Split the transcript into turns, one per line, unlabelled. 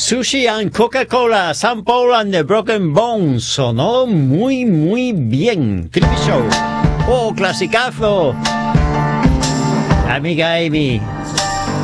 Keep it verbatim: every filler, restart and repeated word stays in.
Sushi and Coca-Cola, Sam Paul and the Broken Bones. Sonó muy, muy bien. Creepy Show. Oh, clasicazo. Amiga Amy.